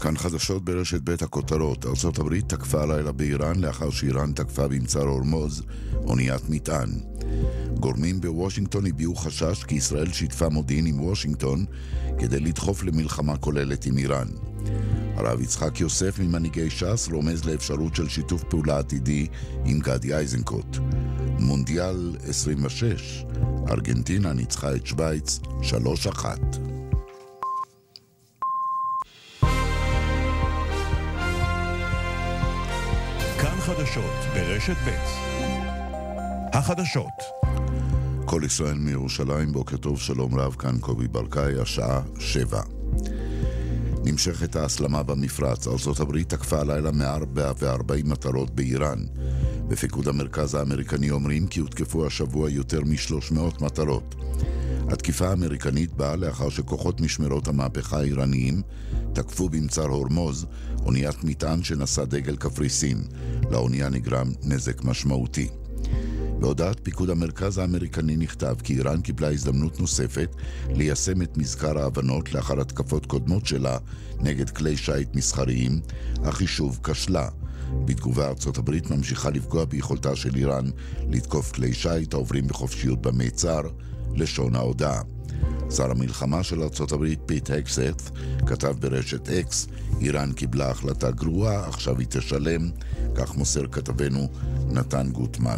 כאן חדשות ברשת בית הכותרות. ארצות הברית תקפה לילה באיראן לאחר שאיראן תקפה במצר הורמוז אוניית מטען. גורמים בוושינגטון הביעו חשש כי ישראל שיתפה מודיעין עם וושינגטון כדי לדחוף למלחמה כוללת עם איראן. הרב יצחק יוסף ממנהיגי ש"ס רומז לאפשרות של שיתוף פעולה עתידי עם גדי איזנקוט. מונדיאל 26, ארגנטינה ניצחה את שוויץ 3-1. כאן חדשות ברשת ב'. החדשות. כל ישראל מירושלים, בוקר טוב, שלום רב, כאן קובי ברקאי, השעה 7. נמשכת ההסלמה במפרץ. ארצות הברית תקפה הלילה 140 מטרות באיראן. בפיקוד המרכז האמריקני אומרים כי הותקפו השבוע יותר מ-300 מטרות. התקיפה האמריקנית באה לאחר שכוחות משמרות המהפכה האיראניים תקפו במצר הורמוז אוניית מטען שנשא דגל קפריסין. לאונייה נגרם נזק משמעותי. בהודעת פיקוד המרכז האמריקני נכתב כי איראן קיבלה הזדמנות נוספת ליישם את מזכר ההבנות לאחר התקפות קודמות שלה נגד כלי שיט מסחריים, אך היא שוב כשלה. בתגובה ארצות הברית ממשיכה לפגוע ביכולתה של איראן לתקוף כלי שיט העוברים בחופשיות במיצר, לשון ההודעה. שר המלחמה של ארצות הברית פיט הקסת כתב ברשת אקס, איראן קיבלה החלטה גרועה, עכשיו היא תשלם, כך מוסר כתבנו נתן גוטמן.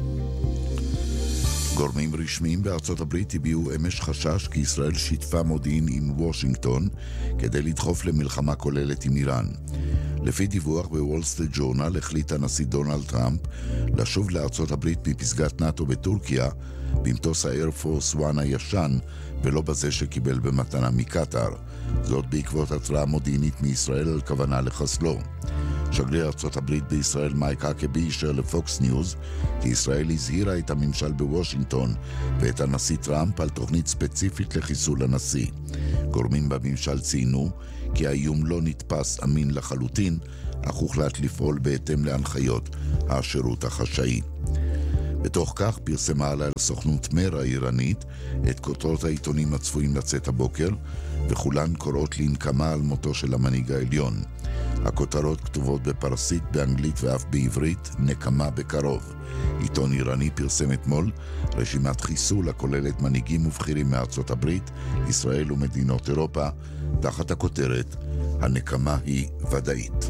גורמים רשמיים בארצות הברית הביעו אמש חשש כי ישראל שיתפה מודיעין עם וושינגטון כדי לדחוף למלחמה כוללת עם איראן. לפי דיווח בוול סטריט ג'ורנל החליט הנשיא דונלד טראמפ לשוב לארצות הברית מפסגת נאטו בטורקיה במטוס האייר פורס 1 הישן ולא בזה שקיבל במתנה מקטר. זאת בעקבות התראה מודיעינית מישראל על כוונה לחסלו. שגריר ארצות הברית בישראל מייק האקבי אישר לפוקס ניוז כי ישראל הזהירה את הממשל בוושינגטון ואת הנשיא טראמפ על תוכנית ספציפית לחיסול הנשיא. גורמים בממשל ציינו כי האיום לא נתפס אמין לחלוטין, אך הוחלט לפעול בהתאם להנחיות השירות החשאי. בתוך כך פרסמה עליה לסוכנות מר האיראנית את כותרות העיתונים הצפויים לצאת הבוקר, וכולן קוראות לנקמה על מותו של המנהיג העליון. הכותרות כתובות בפרסית, באנגלית ואף בעברית, נקמה בקרוב. עיתון איראני פרסם אתמול רשימת חיסול הכוללת מנהיגים ובכירים מארצות הברית, ישראל ומדינות אירופה, תחת הכותרת הנקמה היא ודאית.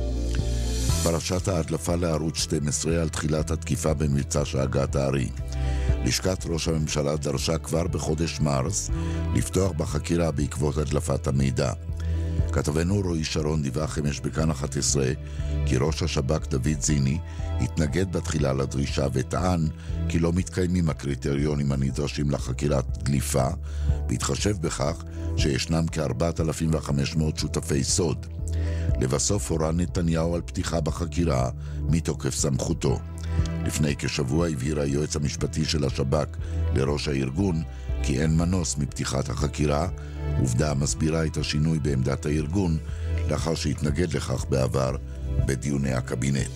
פרשת ההדלפה לערוץ 12 על תחילת התקיפה במבצע שגת הארי. לשכת ראש הממשלה דרשה כבר בחודש מרס לפתוח בחקירה בעקבות הדלפת המידע. כתבנו רועי שרון דיווח אמש בכאן 11 כי ראש השב"כ דוד זיני התנגד בתחילה לדרישה וטען כי לא מתקיימים הקריטריונים הנדרשים לחקירת דליפה, בהתחשב בכך שישנם כ-4,500 שותפי סוד. לבסוף הורה נתניהו על פתיחה בחקירה מתוקף סמכותו. לפני כשבוע הבהיר היועץ המשפטי של השב"כ לראש הארגון כי אין מנוס מפתיחת החקירה, עובדה מסבירה את השינוי בעמדת הארגון לאחר שהתנגד לכך בעבר בדיוני הקבינט.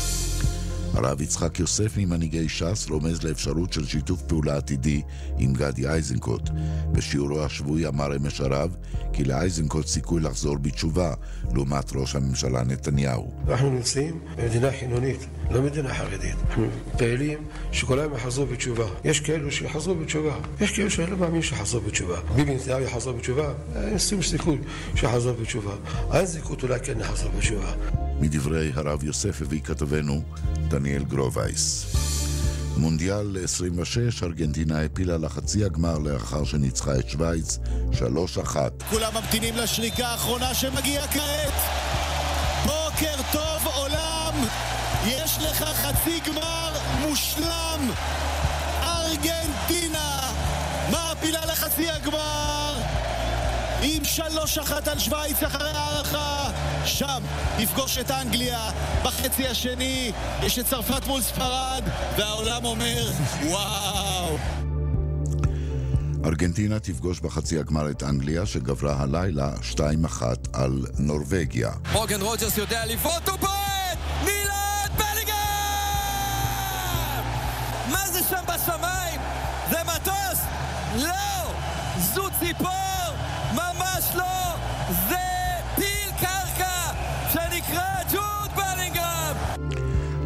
הרב יצחק יוסף ממנהיגי ש"ס רומז לאפשרות של שיתוף פעולה עתידי עם גדי איזנקוט. בשיעורו השבועי אמר אמש הרב כי לאיזנקוט סיכוי לחזור בתשובה לעומת ראש הממשלה נתניהו. אנחנו נמצאים במדינה חילונית, לא מדינה חרדית. אנחנו פעילים שכולם יחזרו בתשובה. יש כאלו שיחזרו בתשובה, יש כאלו שאני לא מאמין שיחזרו בתשובה. ביבי נתניהו יחזור בתשובה, אין שום סיכוי שיחזור בתשובה. איזנקוט אולי כן יחזור בתשובה. מדברי הרב יוסף הביא כתבנו דניאל גרובייס. מונדיאל 26, ארגנטינה הפילה לחצי הגמר לאחר שניצחה את שוויץ 3-1. כולם ממתינים לשריקה האחרונה שמגיעה כעת. בוקר טוב עולם, יש לך חצי גמר מושלם. ארגנטינה מעפילה לחצי הגמר עם 3-1 על שוויץ אחרי הערכה. שם יפגוש את אנגליה בחצי השני, יש את צרפת מול ספרד, והעולם אומר וואו. ארגנטינה תפגוש בחצי הגמר את אנגליה שגברה הלילה 2-1 על נורווגיה. מורגן רוג'רס יודע לבעוט ובועט! מילד בלינגהאם! מה זה שם בשמיים? זה מטוס? לא! זו ציפור! ממש לא! זה טיל קרקעי!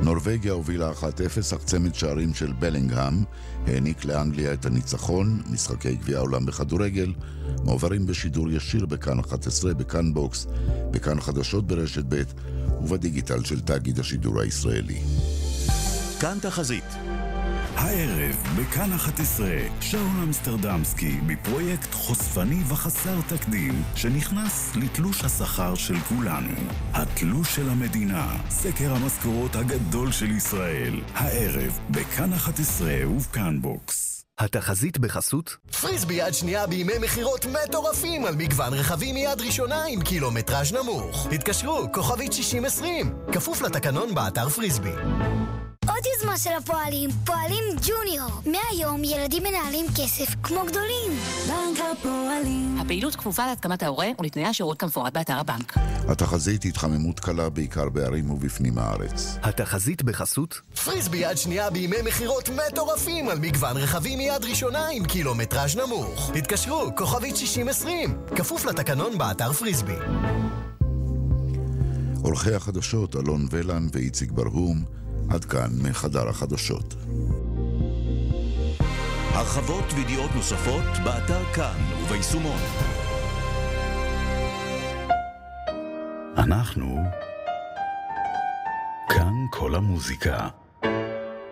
נורווגיה הובילה 1-0, אך צמד שערים של בלינגהאם העניק לאנגליה את הניצחון. משחקי גביע העולם בכדורגל מועברים בשידור ישיר בכאן 11, בכאן בוקס, בכאן חדשות ברשת ב' ובדיגיטל של תאגיד השידור הישראלי. כאן תחזית. הערב בכאן 11 שאול אמסטרדמסקי בפרויקט חושפני וחסר תקדים שנכנס לתלוש השכר של כולנו. התלוש של המדינה, סקר המשכורות הגדול של ישראל. הערב בכאן 11 ובכאן בוקס. התחזית בחסות פריסבי יד שנייה בימי מחירות מטורפים על מגוון רכבים מיד ראשונה עם קילומטראז' נמוך. תתקשרו, כוכבית 6020, כפוף לתקנון באתר פריסבי. עוד יוזמה של הפועלים, פועלים ג'וניור. מהיום ילדים מנהלים כסף כמו גדולים. בנק הפועלים. הפעילות כפופה להתקמת ההורה ולתנאי השירות כמפורט באתר הבנק. התחזית התחממות קלה בעיקר בערים ובפנים הארץ. התחזית בחסות פריסבי יד שנייה בימי מחירות מטורפים על מגוון רכבים מיד ראשונה עם קילומטראז' נמוך. תתקשרו, כוכבית 6020, כפוף לתקנון באתר פריסבי. עורכי החדשות אלון ולן ואיציק ברהום. עד כאן מחדר החדשות. הרחבות וידיעות נוספות באתר כאן וביישומון. אנחנו כאן כל המוזיקה.